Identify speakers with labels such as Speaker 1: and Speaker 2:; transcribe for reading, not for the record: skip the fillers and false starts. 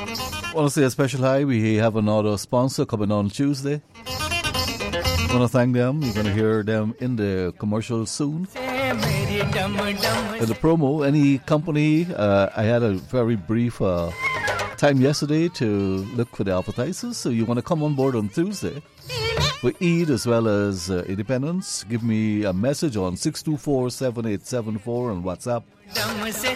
Speaker 1: Want to say a special hi. We have another sponsor coming on Tuesday. Want to thank them. You're going to hear them in the commercial soon. In the promo, any company, I had a very brief time yesterday to look for the appetizers. So you want to come on board on Tuesday for Eid as well as Independence, give me a message on 624-7874 on WhatsApp.